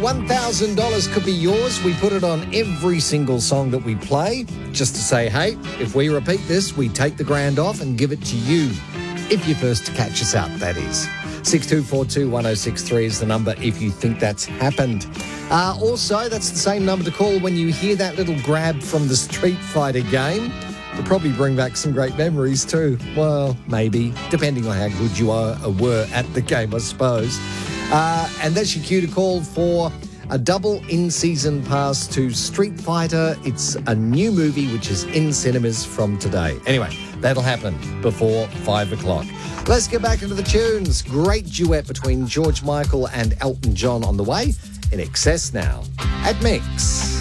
$1,000 could be yours. We put it on every single song that we play, just to say, hey, if we repeat this, we take the grand off and give it to you. If you're first to catch us out, that is. 62421063 is the number if you think that's happened. Also, that's the same number to call when you hear that little grab from the Street Fighter game. It'll probably bring back some great memories too. Well, maybe, depending on how good you were at the game, I suppose. And that's your cue to call for a double in-season pass to Street Fighter. It's a new movie which is in cinemas from today. Anyway, that'll happen before 5 o'clock. Let's get back into the tunes. Great duet between George Michael and Elton John on the way. In excess now at Mix.